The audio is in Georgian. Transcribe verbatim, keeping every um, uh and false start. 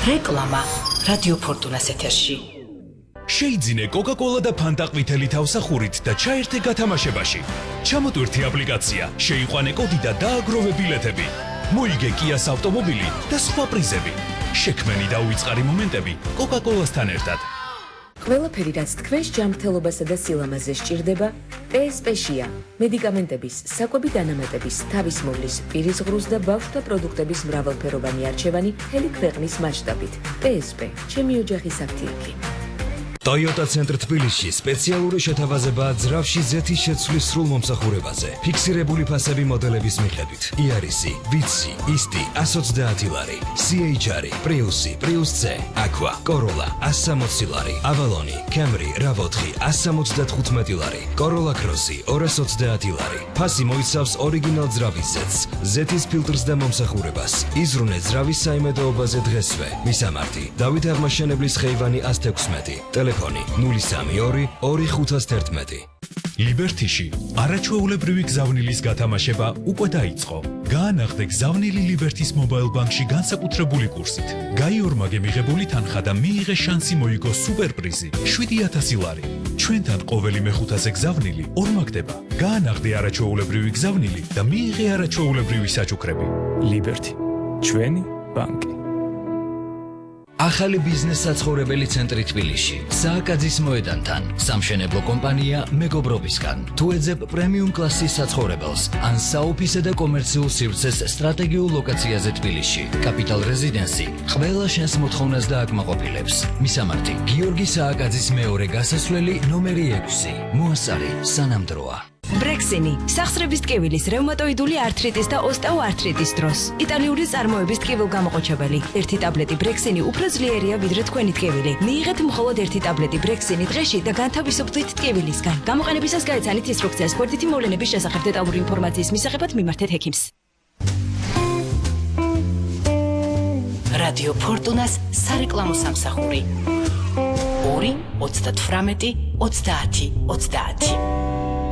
რეკლამა რადიო ფორტუნას ეთერში. შეიძინე კოკა-კოლა და ფანტა ყვითელი თავსახურით და ჩაერთე გათამაშებაში. ჩამოტვირთი აპლიკაცია, შეიყვანე კოდი და დააგროვე ბილეთები. მოიგე კიას ავტომობილი და სხვა პრიზები. შექმენი და უიწყარი მომენტები კოკა-კოლასთან ერთად. ყველაფერი, რაც თქვენს ჯანმრთელობასა და სილამაზეს სჭირდება, პე ეს პე-შია. მედიკამენტების, საკვები დანამატების, თავისმოვლის, პირის ღრუს და ბავშვთა პროდუქტების მრავალფეროვანი არჩევანი მთელი ქვეყნის მასშტაბით. პე ეს პე, ჩემი ოჯახის აქტიები. Toyota Center თბილისში სპეციალური შეთავაზებაა ძრავში ზეთის შეცვლის სრულ მომსახურებაზე. ფიქსირებული ფასები მოდელების მიხედვით. იარისი, ვიცი, ისტი, ას ოცდაათი ლარი, სი ეიჩ არი, პრიუსი, პრიუს C, Aqua, Corolla, ას სამოცი ლარი, Avalon, Camry, რավ ოთხი, ას სამოცდათხუთმეტი ლარი, Corolla Cross-ი, ორას ოცდაათი ლარი. ფასი მოიცავს ორიგინალ ძრავის ზეთს, ზეთის ფილტრს და მომსახურებას. იზრუნე ძრავის საიმედოობაზე დღესვე. მისამართი: დავით აღმაშენებლის ხეივანი ას თექვსმეტი. Telefoni ნული სამი ორი ორი ხუთას თერთმეტი. ლიბერთიში არაჩვეულებრივი გზავნილის გათამაშება უკვე დაიწყო. გაანახდე გზავნილი ლიბერთის მობაილ ბანკში განსაკუთრებული კურსით. გაიორმაგე მიღებული თანხა და მიიღე შანსი მოიგო სუპერპრიზი შვიდი ათასი ლარი. ჩვენთან ყოველი მეხუთასე გზავნილი ორმაგდება. გაანახდე არაჩვეულებრივი გზავნილი და მიიღე არაჩვეულებრივი საჩუქრები. ლიბერთი, ჩვენი ბანკი. ახალი ბიზნეს საცხოვრებელი ცენტრი თბილისში. სააკაძის მოედანთან. სამშენებლო კომპანია მეგობრობისგან. თუ ეძებ პრემიუმ კლასის საცხოვრებელს, ან საოფისე და კომერციულ სივრცეს სტრატეგიულ ლოკაციაზე თბილისში. კაპიტალ რეზიდენსი ყველა შენს მოთხოვნას დააკმაყოფილებს. მისამართი: გიორგი სააკაძის მეორე გასასვლელი ნომერი ექვსი. მოასწარი სანამდროა. ბრექსინი სახსრების ტკივილის, რევმატოიდული ართრიტის და ოსტეოართრიტის დროს. იტალიური წარმოების ტკივილგამოყოჩებელი. ერთი ტაბლეტი ბრექსინი უფრო ძლიერია ვიდრე თქვენი ტკივილი. მიიღეთ მხოლოდ ერთი ტაბლეტი ბრექსინი დღეში და განთავისუფლდით ტკივილისგან. გამოყენებისას გაეცანით ინსტრუქციას გვერდითი მოვლენების შესახებ დეტალური ინფორმაციის მისაღებად მიმართეთ ექიმს. რადიო ფორტუნას სარეკლამო სამსახური. ორი ოცდათვრამეტი ოცდაათი ოცდაათი.